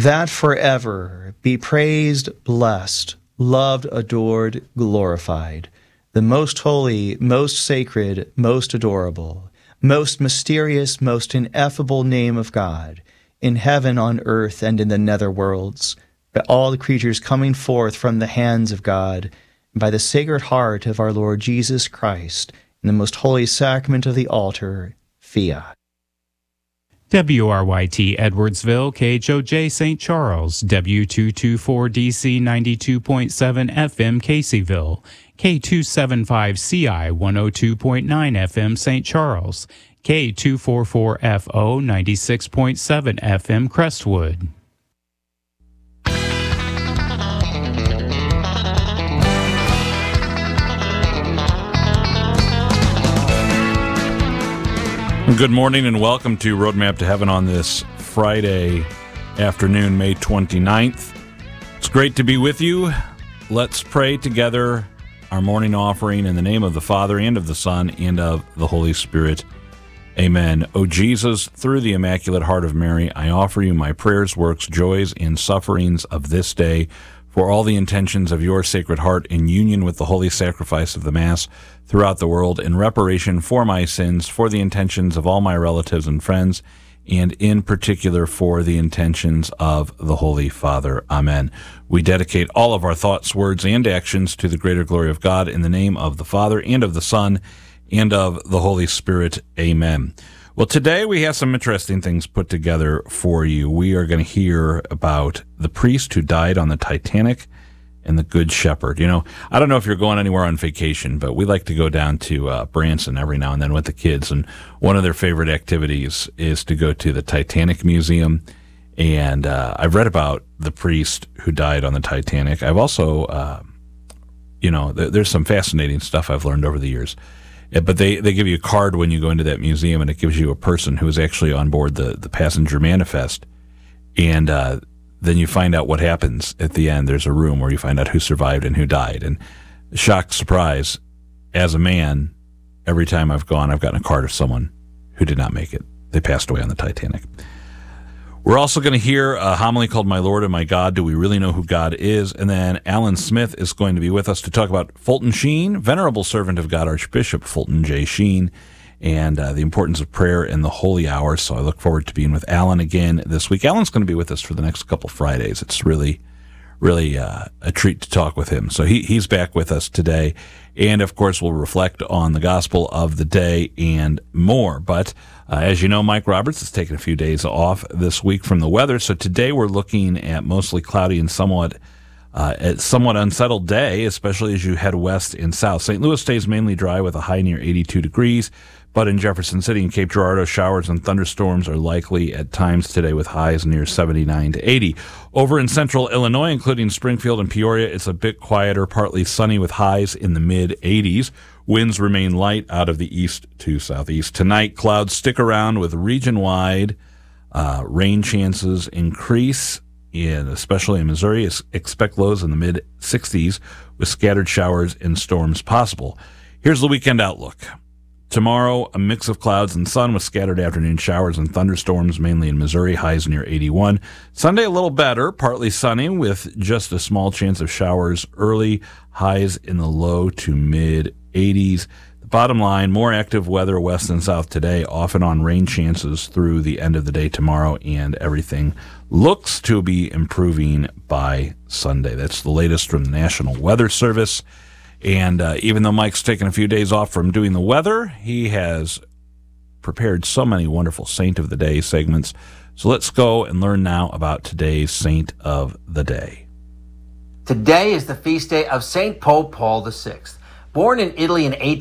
that forever be praised, blessed, loved, adored, glorified, the most holy, most sacred, most adorable, most mysterious, most ineffable name of God, in heaven, on earth, and in the nether worlds, by all the creatures coming forth from the hands of God, and by the Sacred Heart of our Lord Jesus Christ, in the most holy sacrament of the altar, fiat. WRYT Edwardsville, KHOJ St. Charles, W224DC 92.7 FM Caseyville, K275CI 102.9 FM St. Charles, K244FO 96.7 FM Crestwood. Good morning and welcome to Roadmap to Heaven on this Friday afternoon, May 29th. It's great to be with you. Let's pray together our morning offering in the name of the Father and of the Son and of the Holy Spirit. Amen. O Jesus, through the Immaculate Heart of Mary, I offer you my prayers, works, joys, and sufferings of this day, for all the intentions of your Sacred Heart in union with the holy sacrifice of the Mass throughout the world, in reparation for my sins, for the intentions of all my relatives and friends, and in particular for the intentions of the Holy Father. Amen. We dedicate all of our thoughts, words, and actions to the greater glory of God, in the name of the Father, and of the Son, and of the Holy Spirit. Amen. Well, today we have some interesting things put together for you. We are going to hear about the priest who died on the Titanic and the Good Shepherd. You know, I don't know if you're going anywhere on vacation, but we like to go down to Branson every now and then with the kids, and one of their favorite activities is to go to the Titanic Museum. And I've read about the priest who died on the Titanic. I've also, there's some fascinating stuff I've learned over the years. But they give you a card when you go into that museum, and it gives you a person who was actually on board the passenger manifest. And then you find out what happens at the end. There's a room where you find out who survived and who died. And shock, surprise, as a man, every time I've gone, I've gotten a card of someone who did not make it. They passed away on the Titanic. We're also going to hear a homily called My Lord and My God, Do We Really Know Who God Is? And then Alan Smith is going to be with us to talk about Fulton Sheen, Venerable Servant of God, Archbishop Fulton J. Sheen, and the importance of prayer in the holy hour. So I look forward to being with Alan again this week. Alan's going to be with us for the next couple Fridays. It's really a treat to talk with him. So he's back with us today. And, of course, we'll reflect on the gospel of the day and more. But as you know, Mike Roberts has taken a few days off this week from the weather. So today we're looking at mostly cloudy and somewhat unsettled day, especially as you head west and south. St. Louis stays mainly dry with a high near 82 degrees. But in Jefferson City and Cape Girardeau, showers and thunderstorms are likely at times today with highs near 79 to 80. Over in central Illinois, including Springfield and Peoria, it's a bit quieter, partly sunny with highs in the mid-80s. Winds remain light out of the east to southeast. Tonight, clouds stick around with region-wide rain chances increase, especially in Missouri. Expect lows in the mid-60s with scattered showers and storms possible. Here's the weekend outlook. Tomorrow, a mix of clouds and sun with scattered afternoon showers and thunderstorms, mainly in Missouri, highs near 81. Sunday, a little better, partly sunny with just a small chance of showers early, highs in the low to mid-80s. The bottom line, more active weather west and south today, off and on rain chances through the end of the day tomorrow, and everything looks to be improving by Sunday. That's the latest from the National Weather Service. And even though Mike's taken a few days off from doing the weather, he has prepared so many wonderful Saint of the Day segments. So let's go and learn now about today's Saint of the Day. Today is the feast day of St. Pope Paul VI. Born in Italy in